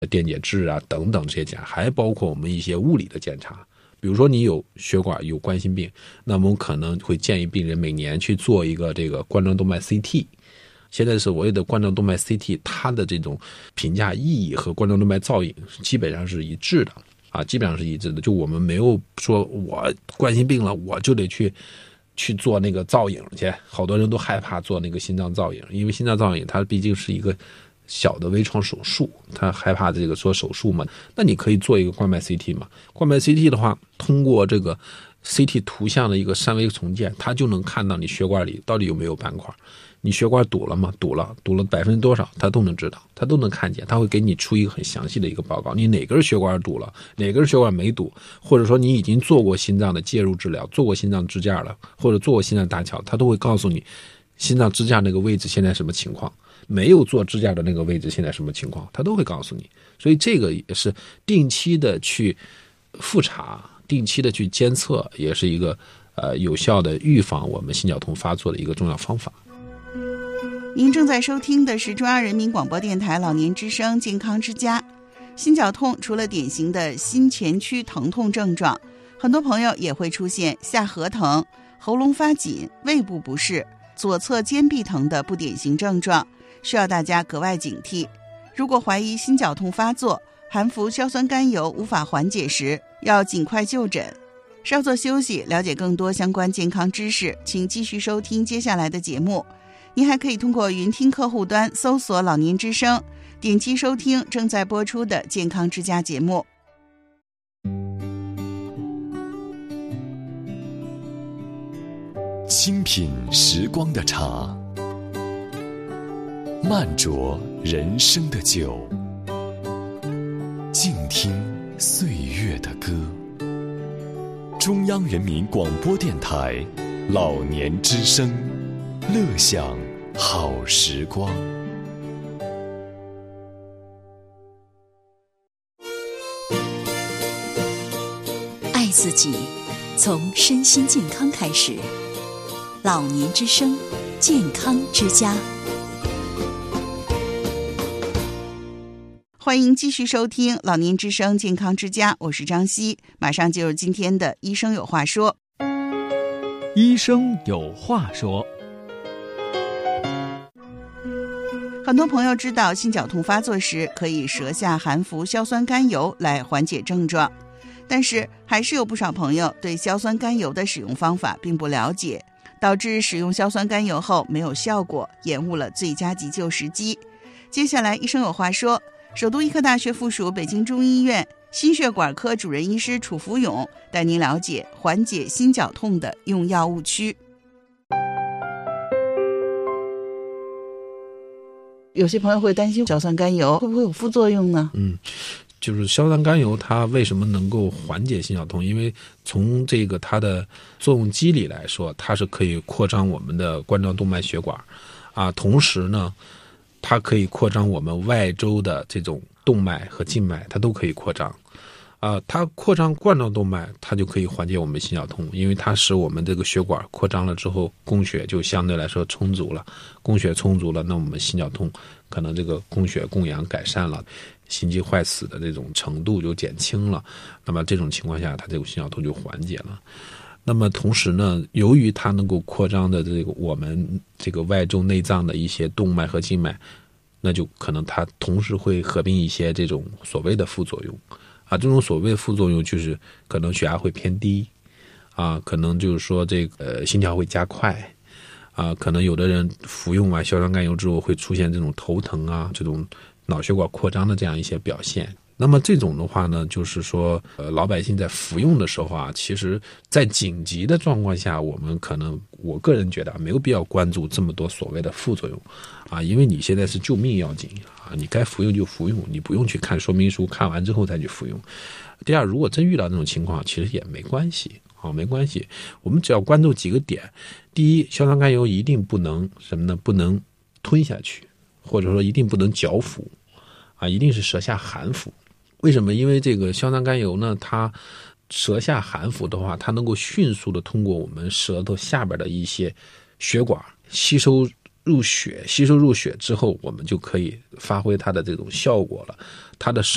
电解质啊等等这些检查，还包括我们一些物理的检查。比如说你有血管有冠心病，那么我们可能会建议病人每年去做一个这个冠状动脉 CT。现在所谓的冠状动脉 CT， 它的这种评价意义和冠状动脉造影基本上是一致的啊，基本上是一致的。就我们没有说我冠心病了我就得去做那个造影去，好多人都害怕做那个心脏造影，因为心脏造影它毕竟是一个小的微创手术，他害怕这个做手术嘛，那你可以做一个冠脉 CT 嘛。冠脉 CT 的话，通过这个 CT 图像的一个三维重建，它就能看到你血管里到底有没有斑块，你血管堵了吗？堵了多少，它都能知道，它都能看见，它会给你出一个很详细的一个报告，你哪根血管堵了，哪根血管没堵，或者说你已经做过心脏的介入治疗，做过心脏支架了，或者做过心脏搭桥，它都会告诉你心脏支架那个位置现在什么情况，没有做支架的那个位置现在什么情况，它都会告诉你。所以这个也是定期的去复查，定期的去监测，也是一个有效的预防我们心绞痛发作的一个重要方法。 您正在收听的是中央人民广播电台老年之声健康之家。心绞痛除了典型的心前区疼痛症状，很多朋友也会出现下颌疼、喉咙发紧、胃部不适、左侧肩臂疼的不典型症状，需要大家格外警惕。如果怀疑心绞痛发作，含服硝酸甘油无法缓解时，要尽快就诊。稍作休息，了解更多相关健康知识，请继续收听接下来的节目。您还可以通过云听客户端搜索老年之声，点击收听正在播出的健康之家节目。 清品时光的茶，慢酌人生的酒，静听岁月的歌。中央人民广播电台老年之声，乐享好时光。 爱自己，从身心健康开始。老年之声，健康之家。 欢迎继续收听老年之声健康之家，我是张希，马上进入今天的医生有话说。 医生有话说。 很多朋友知道心绞痛发作时可以舌下含服硝酸甘油来缓解症状，但是还是有不少朋友对硝酸甘油的使用方法并不了解，导致使用硝酸甘油后没有效果，延误了最佳急救时机。接下来医生有话说，首都医科大学附属北京中医院心血管科主任医师楚福勇带您了解缓解心绞痛的用药误区。有些朋友会担心硝酸甘油会不会有副作用呢？ 就是硝酸甘油它为什么能够缓解心绞痛？因为从这个它的作用机理来说，它是可以扩张我们的冠状动脉血管啊，同时呢它可以扩张我们外周的这种动脉和静脉，它都可以扩张它扩张冠状动脉，它就可以缓解我们心绞痛，因为它使我们这个血管扩张了之后，供血就相对来说充足了，供血充足了，那我们心绞痛可能这个供血供氧改善了，心肌坏死的这种程度就减轻了，那么这种情况下它这个心绞痛就缓解了。那么同时呢，由于它能够扩张的这个我们这个外周内脏的一些动脉和静脉，那就可能它同时会合并一些这种所谓的副作用这种所谓副作用就是可能血压会偏低可能就是说这个心跳会加快可能有的人服用完硝酸甘油之后会出现这种头疼这种脑血管扩张的这样一些表现。那么这种的话呢，就是说老百姓在服用的时候其实在紧急的状况下，我们可能我个人觉得没有必要关注这么多所谓的副作用因为你现在是救命要紧你该服用就服用，你不用去看说明书，看完之后再去服用。第二，如果真遇到这种情况，其实也没关系没关系，我们只要关注几个点。第一，硝酸甘油一定不能什么呢？不能吞下去，或者说一定不能嚼服一定是舌下含服。为什么？因为这个硝酸甘油呢，它舌下含服的话，它能够迅速的通过我们舌头下边的一些血管吸收入血之后，我们就可以发挥它的这种效果了。它的